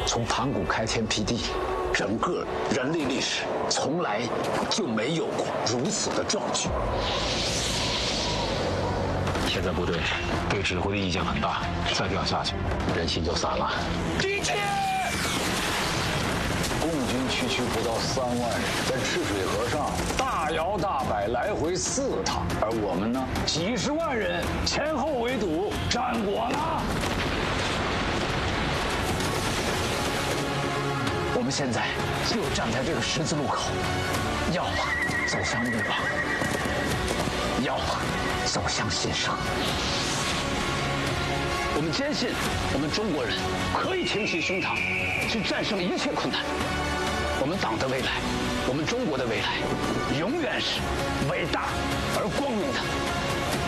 从盘古开天辟地，整个人类历史从来就没有过如此的壮举。 现在部队对指挥的意见很大，再这样下去，人心就散了。 敌前！共军区不到3万人，在赤水河上大摇大摆来回4趟，而我们呢，几十万人前后围堵，战果呢？我们现在就站在这个十字路口，要么走向灭亡，要么走向新生。我们坚信，我们中国人可以挺起胸膛，去战胜一切困难。我们党的未来，我们中国的未来，永远是伟大而光明的。